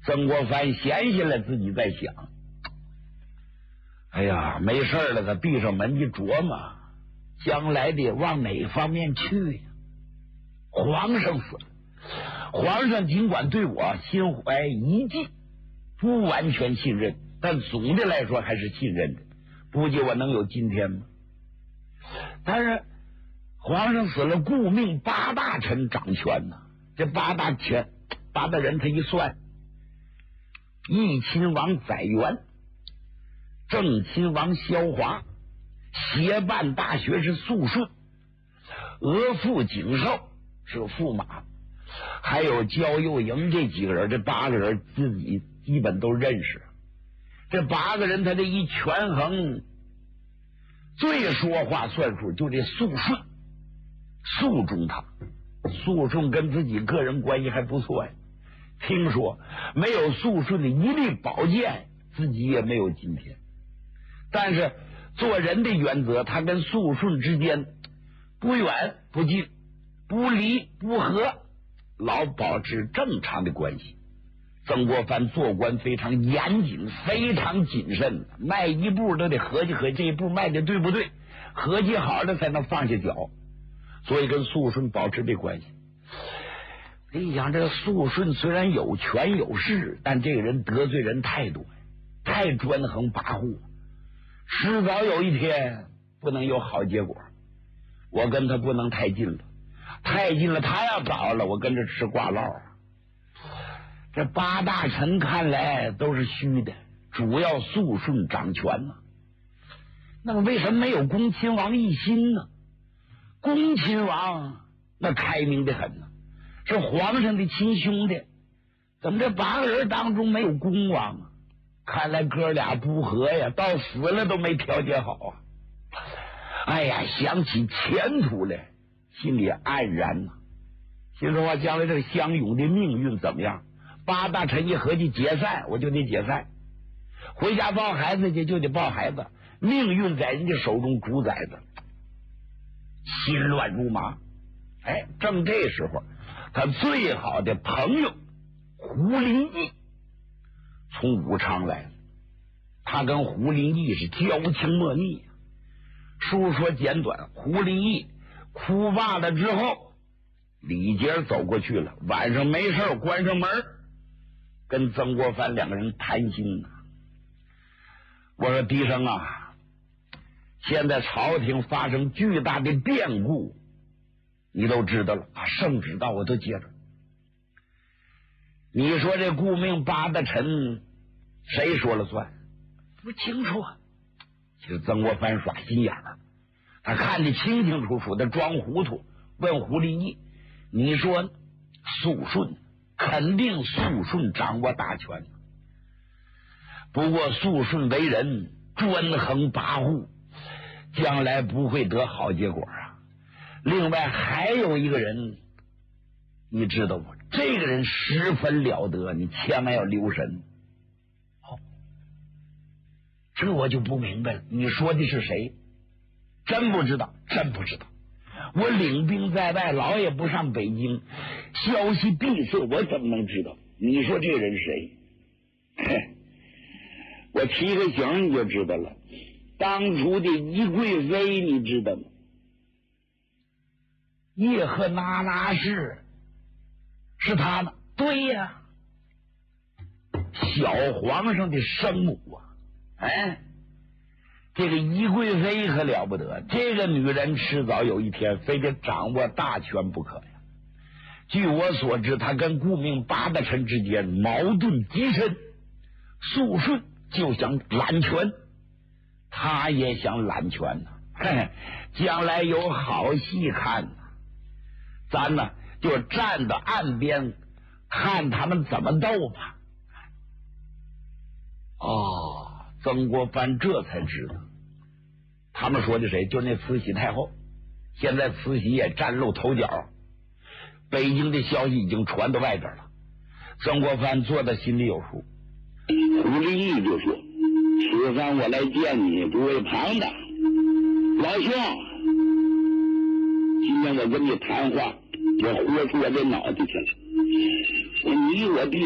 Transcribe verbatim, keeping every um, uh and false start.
曾国藩闲下来自己在想，哎呀，没事了，他闭上门一琢磨，将来得往哪方面去呀？皇上死了，皇上尽管对我心怀疑忌，不完全信任，但总的来说还是信任的。估计我能有今天吗？但是皇上死了，顾命八大臣掌权呢。这八大臣八大人他一算，义亲王载元，正亲王萧华，协办大学士肃顺，额驸景寿是个驸马，还有焦佑营这几个人，这八个人自己基本都认识。这八个人他这一权衡，最说话算数就这肃顺，肃中他肃顺跟自己个人关系还不错呀。听说没有肃顺的一粒宝剑，自己也没有今天。但是做人的原则，他跟肃顺之间不远不近，不离不合，老保持正常的关系。曾国藩做官非常严谨，非常谨慎，迈一步都得合计合计，这一步迈的对不对，合计好了才能放下脚，所以跟肃顺保持这关系。你想，这个肃顺虽然有权有势，但这个人得罪人太多，太专横跋扈，迟早有一天不能有好结果。我跟他不能太近了，太近了他要倒了，我跟着吃挂烙啊。这八大臣看来都是虚的，主要肃顺掌权呢。那么为什么没有恭亲王奕欣呢？恭亲王那开明的很呢，是皇上的亲兄弟，怎么这八个人当中没有恭王啊？看来哥俩不和呀，到死了都没调节好啊！哎呀，想起前途来，心里黯然呐、啊。心说话，将来这个湘勇的命运怎么样？八大臣一合计解散，我就得解散，回家抱孩子去就得抱孩子，命运在人家手中主宰的，心乱如麻。哎，正这时候，他最好的朋友胡林翼从武昌来了，他跟胡林翼是交情莫逆。书说简短，胡林翼哭罢了之后，李杰走过去了，晚上没事关上门，跟曾国藩两个人谈心呢。我说低声啊，现在朝廷发生巨大的变故，你都知道了，把圣旨到我都接着。你说这顾命八大臣谁说了算？不清楚啊。其实曾国藩耍心眼儿，他看得清清楚楚的，装糊涂，问胡林翼：“你说肃顺？肯定肃顺掌握大权，不过肃顺为人专横跋扈，将来不会得好结果啊。另外还有一个人，你知道不？这个人十分了得，你千万要留神。哦，这我就不明白了，你说的是谁？真不知道，真不知道。我领兵在外，老也不上北京，消息闭塞，我怎么能知道？你说这个人谁？我提个醒你就知道了。当初的宜贵妃你知道吗？叶赫那拉氏是他吗？对呀，小皇上的生母啊！哎，这个宜贵妃可了不得，这个女人迟早有一天非得掌握大权不可呀。据我所知，她跟顾命八大臣之间矛盾极深，肃顺就想揽权，他也想揽权呢、啊。将来有好戏看呢、啊，咱呢就站到岸边看他们怎么斗吧。哦，曾国藩这才知道，他们说的谁？就那慈禧太后。现在慈禧也崭露头角，北京的消息已经传到外边了。曾国藩做的心里有数。胡林翼就说：“此番我来见你，不为旁的，老兄，今天我跟你谈话，我豁出我这脑袋去了。我你我弟